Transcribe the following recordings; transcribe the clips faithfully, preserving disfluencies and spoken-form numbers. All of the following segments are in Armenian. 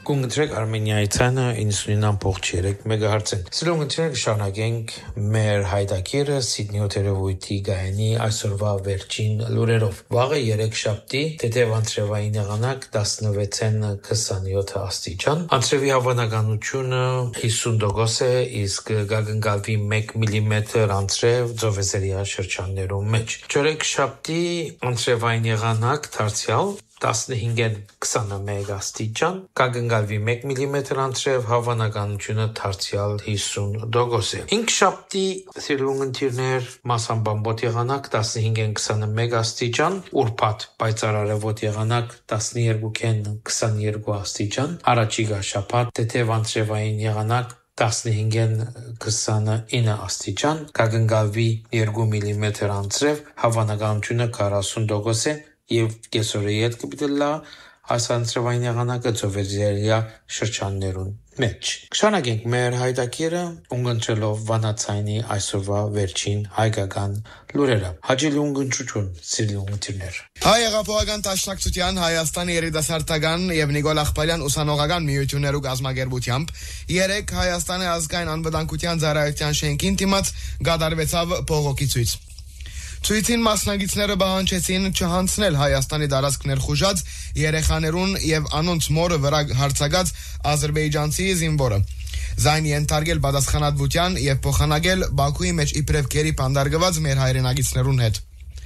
Կունգտրեք Արմենիայի ցանը իննսունինան փող չերեք մեգահարցեն։ Սիրուն ընտրեք շարունակենք մեր հայդակիրը Սիդնի օթերևույթի գայանի այսօրվա վերջին լուրերով։ Վաղը երեքշաբթի թեթև անձրևային եղանակ տասնվեցն քսանյոթ աստիճան։ Անձրևի հավանականությունը հիսուն տոկոս է, իսկ գագնգալվի մեկ միլիմետր անձրև ծովեզերիա շրջաններում մեջ։ Չորեքշաբթի անձրևային եղանակ դարձյալ տասնհինգ քսանմեկ աստիճան, կագնգալվի մեկ միլիմետր անձրև, հավանականությունը դարձյալ հիսուն տոկոս է։ Հինգշաբթի սիրուն ընտիրներ մասամբ եղանակ տասնհինգ քսանմեկ աստիճան, ուրբաթ պայծառ արևոտ եղանակ տասնյոթ քսաներկու աստիճան, առաջիկա շաբաթ թեթև անձրևային եղանակ տասնհինգ քսանինը աստիճան, կագնգալվի երկու միլիմետր անձրև, հավանականությունը քառասուն տոկոս է եւ կեսօրի հետ կպիտելա այս անձրևային եղանակը ծովեզերիա շրջաններուն մեջ։ Շարունակենք մեր հայտակիրը ունգընտրելով վանացայինի այսօրվա վերջին հայկական լուրերը։ Հաջելի ունգընտրություն, սիրելի ունգընտրներ։ Հայ հեղափոխական դաշնակցության Հայաստանի երիտասարդական եւ Նիկոլ Աղբալյան ուսանողական միություններու կազմակերպությամբ երեք Հայաստանի ազգային անվտանգության ծառայության շենքին դիմաց կատարվեցավ բողոքի ցույց։ Ցույցին մասնակիցները բանջեցին չհանցնել Հայաստանի դարածքներ խուժած երեխաներուն եւ անոնց մորը վրա հարցակած ազերբայջանցի զինվորը։ Զայն ենթարկել պատասխանատվության եւ փոխանակել Բաքուի մեջ իբրև քերի բանդարգված մեր հայրենագիտներուն հետ։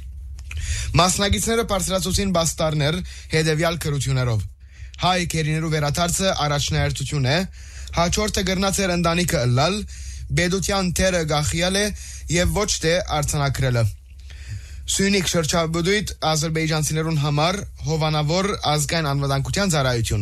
Մասնակիցները բարձրացուցին բաստարներ հետեւյալ քրություններով։ Հայ քերիներու վերադարձը առաջնահերթություն է, հաջորդը գրնած էր ընտանիքը ըլլալ, բեդության թերը գախիալ է եւ ոչ թե արցանակրելը։ Սյունիք շրջաբուդույթ ազերբայջանցիներուն համար հովանավոր ազգային անվտանգության ծառայություն։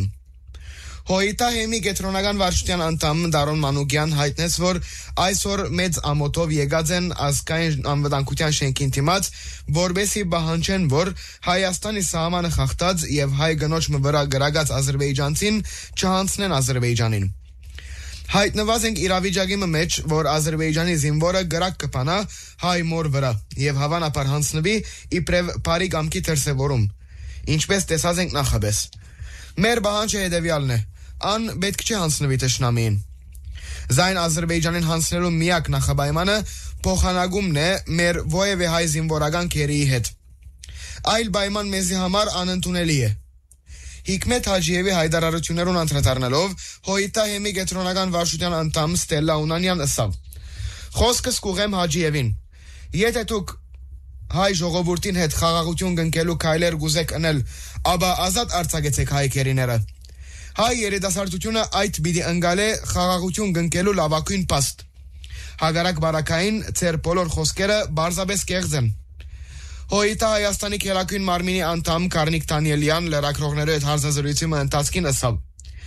Հոյիտա հեմի կենտրոնական վարչության անդամ Դարոն Մանուկյան հայտնեց, որ այսօր մեծ ամոթով եկած են ազգային անվտանգության շենքին դիմաց, որբեսի բահանջեն, որ Հայաստանի սահմանը խախտած եւ հայ գնոջ վրա գրագած ազերբայջանցին չհանցնեն Ազերբայջանին։ Հայտնված ենք իրավիճակի մեջ, որ Ազերբայջանի զինվորը գրակ կփանա հայ մոր վրա եւ հավանաբար հանցնվի իբրև բարի կամքի դրսեւորում։ Ինչպես տեսած ենք նախաբես։ Մեր բանջը հետեւյալն է. ան պետք չէ հանցնվի թշնամին։ Զայն Ազերբայջանին հանցնելու միակ նախապայմանը փոխանակումն է մեր ովևէ հայ զինվորական քերիի հետ։ Այլ պայման մեզի համար անընդունելի է։ Հիկմետ Հաջիևի հայտարարություններուն անդրադառնալով Հոյիտա հեմի կենտրոնական վարչության անդամ Ստելլա Ունանյան ասավ. Խոսքս կուղեմ Հաջիևին. Եթե դուք հայ ժողովրդին հետ խաղաղություն կնքելու քայլեր գուզեք անել, ապա ազատ արձակեցեք հայ քերիները։ Հայ երիտասարդությունը այդ պիտի ընկալե խաղաղություն կնքելու լավագույն փաստ։ Հագարակ բարակային ծեր բոլոր խոսքերը բարձաբես կեղծ են։ Հոյիտա Հայաստանի քերակույն մարմինի անդամ Կարնիկ Դանիելյան լրագրողներու հետ հարցազրույցի ընթացքին ասավ.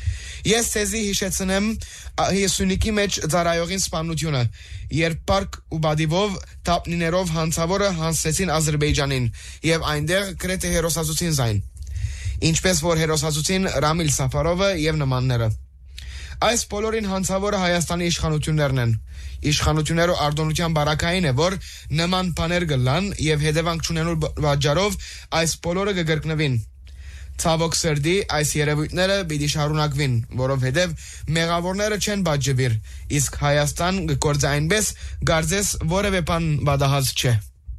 Ես ցեզի հիշեցնեմ Սյունիքի մեջ ծառայողին սպանությունը, երբ պարկ ու բադիվով թափնիներով հանցավորը հանցեցին Ազերբայջանին եւ այնտեղ գրեթե հերոսացուցին զայն։ Ինչպես որ հերոսացուցին Ռամիլ Սաֆարովը եւ նմանները։ Այս բոլորին հանցավորը Հայաստանի իշխանություններն են։ Իշխանությունները արտոնության բարակային է, որ նման բաներ գլան եւ հետևանք չունենալ վաճառով այս բոլորը կգրկնվին։ Ցավոք սրդի այս երևույթները պիտի շարունակվին, որովհետեւ մեղավորները չեն բաժջվիր, իսկ Հայաստան գործի այնպես, գարձես որևէ բան բադահած չէ։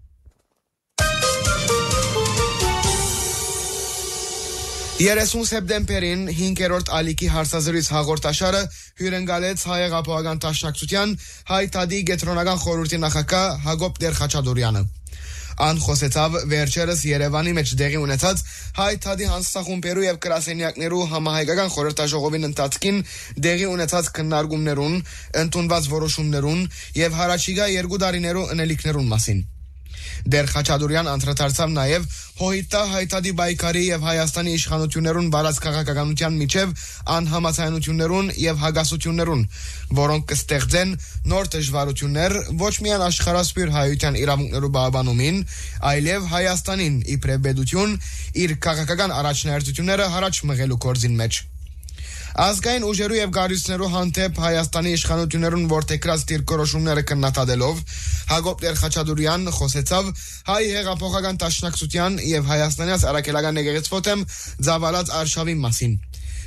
երեսուն սեպտեմբերին հինգերորդ ալիքի հարցազրույց հաղորդաշարը հյուրընկալեց Հայ հեղափոխական դաշնակցության Հայ թադի կենտրոնական խորհրդի նախագահ Հակոբ Տեր-Խաչատուրյանը։ Ան խոսեցավ վերջերս Երևանի մեջ տեղի ունեցած Հայ թադի հանձնախումբերու եւ գրասենյակներու համահայկական խորհրդաժողովին ընթացքին տեղի ունեցած քննարկումներուն, ընդունված որոշումներուն եւ հարաճիգա երկու տարիներու ընելիքներուն մասին։ Դեր Խաչատուրյան անդրադարձավ նաև Հոյիտա հայտարարի բայկարի եւ Հայաստանի իշխանություններուն բարած քաղաքականության միջև անհամաձայնություններուն եւ հագասություններուն, որոնք կստեղծեն նոր դժվարություններ ոչ միայն աշխարհասփյուր հայության իրավունքներու բավանումին, այլև Հայաստանին իբրև պետություն իր քաղաքական առաջնահերթությունները հարաճ մղելու կորձին մեջ։ Ազգային ուժերու եւ գարույցներու հանդեպ Հայաստանի իշխանություններուն որդեգրած դիրքորոշումները քննադատելով Հակոբ Տեր-Խաչատուրյան խոսեցավ հայ հեղափոխական դաշնակցության եւ Հայաստանյաց առաքելական եկեղեցվոթեմ ծավալած արշավի մասին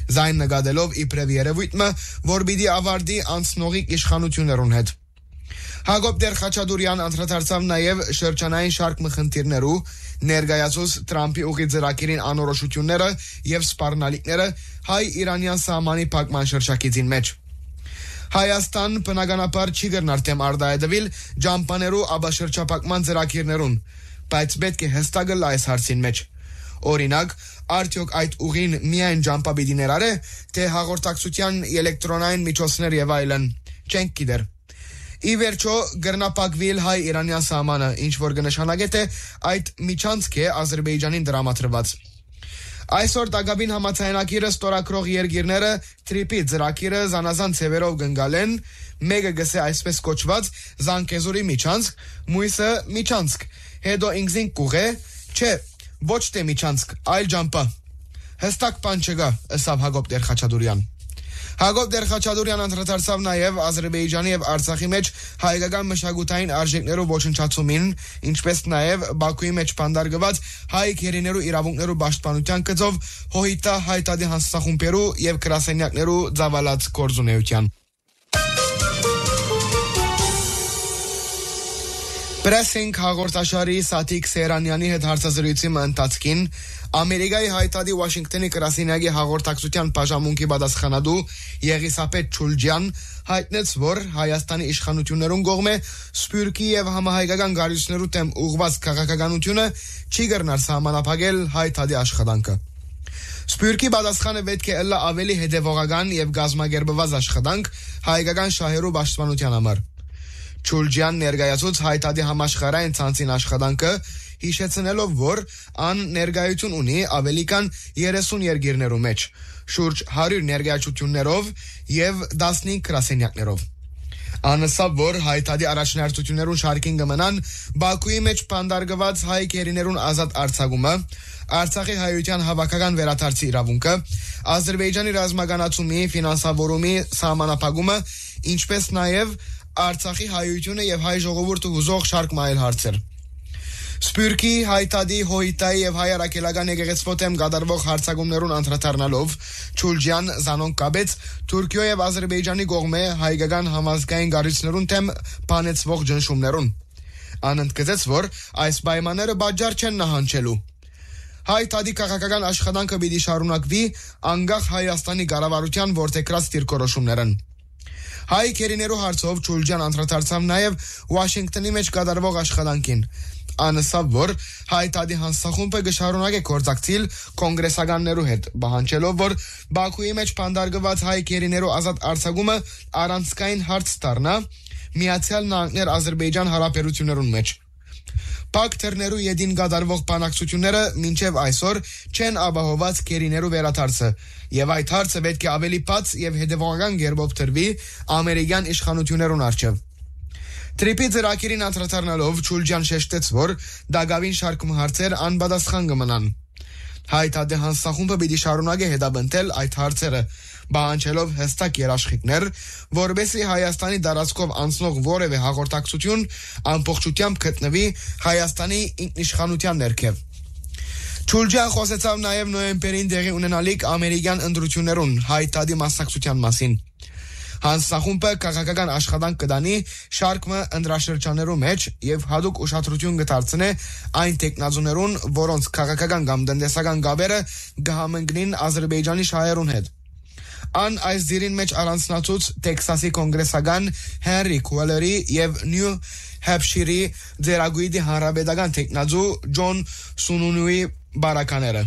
Զայն նկատելով իբրև երևույթը, որ պիտի ավարտի անցնողիկ իշխանություններուն հետ։ Հակոբ Դեր Խաչատուրյան անդրադարձավ նաև շրջանային շարք խնդիրներու, ներկայացուց Թրամփի ուղի ծրագիրին անորոշությունները եւ սպառնալիքները հայ-իրանյան սահմանի փակման շրջակիցին մեջ։ Հայաստան բնականաբար չի գնար թեմ արդայդվել ջամպաներու աբաշրջապակման ծրագիրներուն, բայց պետք է հստակ լա այս հարցին մեջ։ Օրինակ, արդյոք այդ ուղին միայն ջամպա պիտի ներառե, թե հաղորդակցության էլեկտրոնային միջոցներ եւ այլն, չենք գիտեր։ Ի վերջո գրնապակվիլ հայ-իրանյան սահմանը, ինչ որ կնշանակե թե այդ միջանցք է Ադրբեջանին դրամատրված։ Այսօր Դագաբին համաձայնագիրը ստորագրող երկիրները Թրիպի ծրագիրը զանազան ցևերով կընկալեն, մեկը գսե այսպես կոչված Զանգեզուրի միջանցք, մյուսը միջանցք, հետո ինքզին կուղե, չէ, ոչ թե միջանցք, այլ ջամպա։ Հստակ բան չկա, ըսավ Հակոբ Դեր Խաչատուրյան։ Հակոբ Դեր Խաչատուրյան անդրադարձավ նաև Ադրբեջանի եւ Արցախի մեջ հայկական մշակութային արժեքներու ոչնչացումին, ինչպես նաև Բաքուի մեջ բանդարգված հայ գերիներու իրավունքներու պաշտպանության գծով հոհիտա հայտարարի հանձնախումբերու եւ գրասենյակներու ծավալած գործունեության։ Պրեսինգ հաղորդաշարի Սաթիկ Սերանյանի հետ հարցազրույցի ընթացքին Ամերիկայի հայտարարի Վաշինգտոնի գրասենյակի հաղորդակցության բաժանմունքի պատասխանատու Եղիսապետ Չուլջյան հայտնեց, որ Հայաստանի իշխանություններուն կողմէ սփյուռքի եւ համահայկական գարույցներու դեմ ուղղված քաղաքականությունը չի կրնար սահմանափակել հայտարարի աշխատանքը։ Սփյուռքի պատասխանը պետք է ըլլա ավելի հետևողական եւ գազմագերբված աշխատանք հայկական շահերու պաշտպանության համար։ Չուլջյան ներկայացուց հայտարարի համաշխարհային ցանցին աշխատանքը, հիշեցնելով, որ ան ներկայություն ունի ավելի քան երեսուն երկիրներու մեջ, շուրջ հարյուր ներկայացություններով եւ տասնհինգ գրասենյակներով։ Անսավ, որ հայտարարի առաջնահերթություններուն շարքին կմնան Բաքուի մեջ բանդարգված հայ գերիներուն ազատ արձակումը, Արցախի հայության հավաքական վերադարձի իրավունքը, Ադրբեջանի ռազմականացումի ֆինանսավորումի սահմանափակումը, ինչպես նաև Արցախի հայությունը եւ հայ ժողովուրդը հուզող շարք այլ հարցեր։ Սփյուռքի, հայտարարի, հոհիտայի եւ հայ առաքելական եկեղեցվո դեմ կատարվող հարձակումներուն անդրադառնալով Չուլջյան զանոն կաբեց Թուրքիո եւ Ադրբեջանի կողմէ հայկական համազգային գարույցներուն դեմ բանեցվող ճնշումներուն։ Ան ընդգծեց, որ այս պայմանները բաժար չեն նահանջելու։ Հայտարարի քաղաքական աշխատանքը պիտի շարունակվի անկախ Հայաստանի կառավարության որդեգրած դիրքորոշումներն։ Հայ գերիներու հարցով Չուլջյան անդրադարձավ նաև Վաշինգտոնի մեջ կատարվող աշխատանքին։ Անսավ, որ հայտարարի հանձնախումբը կշարունակի գործակցել կոնգրեսականներու հետ, պահանջելով, որ Բաքուի մեջ բանդարգված հայ գերիներու ազատ արձակումը առանցքային հարց դառնա Միացյալ Նահանգներ Ադրբեջան հարաբերություններուն մեջ։ Բաքթերներու յետին կատարվող բանակցությունները մինչև այսօր չեն ապահոված գերիներու վերադարձը, եւ այդ հարցը պետք է ավելի բաց եւ հետեւողական կերպով դրվի ամերիկյան իշխանություններուն առջեւ։ Թրիպի ծրագիրին անդրադառնալով Չուլջյան շեշտեց, որ Դագավին շարքում հարցեր անպատասխան կմնան։ Հայտարարի հանձնախումբը պիտի շարունակի հետապնդել այդ հարցերը, պահանջելով հստակ երաշխիքներ, որովհետեւ Հայաստանի տարածքով անցնող որևէ հաղորդակցություն ամբողջությամբ գտնվի Հայաստանի ինքնիշխանության ներքև։ Չուլջյան խոսեցավ նաև նոյեմբերին տեղի ունենալիք ամերիկյան ընտրություններուն հայտարարի մասնակցության մասին։ Հանձնախումբը քաղաքական աշխատանք կդանի շարքը ընտրաշրջաններու մեջ եւ հadoop ուշադրություն կդարձնե այն տեխնազուներուն, որոնց քաղաքական կամ տնտեսական գաբերը կհամընկնին Ադրբեջանի շահերուն հետ։ Ան այս դիրին մեջ առանցնացուց Տեքսասի կոնգրեսական Հենրի Քուելերի եւ Նյու Հեմփշիրի ձերագույդի հանրապետական տեխնազու Ջոն Սունունուի բարակաները։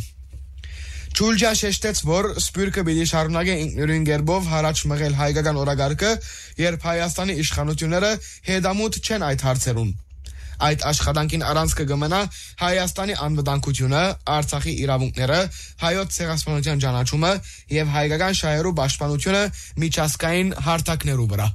Չուլջյան շեշտեց, որ Սփյուռքը պիտի շարունակի ինքնուրույն կերպով հարաճ մղել հայկական օրագարկը, երբ Հայաստանի իշխանությունները հետամուտ չեն այդ հարցերուն։ Այդ աշխատանքին առանցքը կմնա Հայաստանի անվտանգությունը, Արցախի իրավունքները, հայոց ցեղասպանության ճանաչումը եւ հայկական շահերու պաշտպանությունը միջազգային հարթակներու վրա։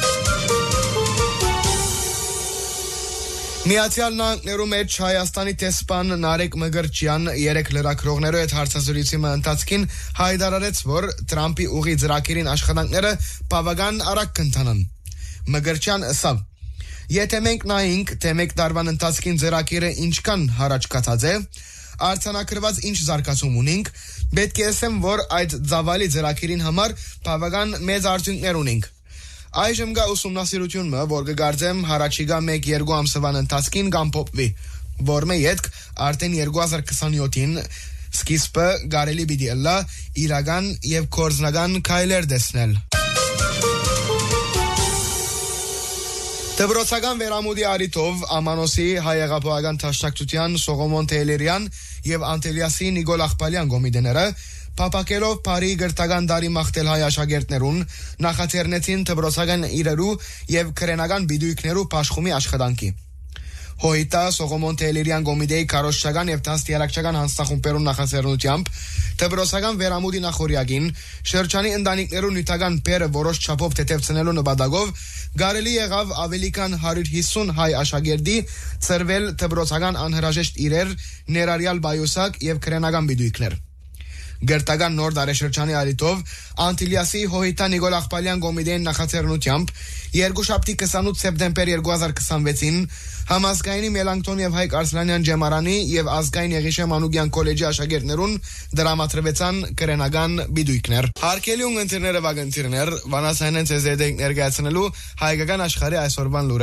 Միացյալ Նահանգներու մեջ Հայաստանի տեսփան Նարեկ Մգրչյան երեք լրագրողներու հետ հարցազրույցի ընթացքին հայտարարեց, որ Թրամփի ուղի ծրագիրին աշխատանքները բավական արագ կընթանան։ Մգրչյան ասավ. Եթե մենք նայենք, թե մեկ տարվան ընթացքին ծրագիրը ինչքան հարաճ կացած է, արձանագրված ինչ զարգացում ունենք, պետք է ասեմ, որ այդ ծավալի ծրագիրին համար բավական մեծ արդյունքներ ունենք։ Այժմ գա ուսումնասիրությունը, որ կգարձեմ հարաճիգա մեկ երկու ամսվան ընթացքին կամ փոփվի, որ մե յետք արդեն երկու հազար քսաներկուին սկիզբը կարելի պիտի ըլլա իրական եւ կորձնական քայլեր տեսնել։ Դբրոցական վերամուտի արիտով Ամանոսի հայեղապահական դաշնակցության Սողոմոն Թեյլերյան եւ Անտելիասի Նիկոլ Աղբալյան գոմիդեները Պապակելով Փարի գրթական դարի մաղթել հայ աշակերտներուն նախաձեռնեցին դբրոցական իրերու եւ քրենական բիդույքներու պաշխումի աշխատանքի։ Հոյիտա Սողոմոն Թեյլերյան գոմիդեի քարոշչական եւ տասնյարակչական հանձնախումբերուն նախաձեռնությամբ դբրոցական վերամուտի նախորյակին շրջանի ընտանիքներու նյութական բերը որոշ չափով թեթևցնելու նպատակով Գարելի եղավ ավելի քան հարյուր հիսուն հայ աշակերտի ծրվել դբրոցական անհրաժեշտ իրեր, ներառյալ բայուսակ եւ քրենական բիդույքներ։ Գրթական նոր դարաշրջանի արիտով Անտիլիասի Հոյիտա Նիկոլ Աղբալյան գոմիդեին նախաձեռնությամբ երկուշաբթի քսանութ սեպտեմբեր երկու հազար քսանվեցին Համազգայինի Մելանքթոն եւ Հայկ Արսլանյան ջեմարանի եւ Ազգային Եղիշե Մանուկյան կոլեջի աշակերտներուն դրամատրվեցան քրենական բիդույքներ։ Հարկելի ունգընտիրները վագընտիրներ, վանասայնեն ցեզեդենք ներկայացնելու հայկական աշխարհի այսօրվան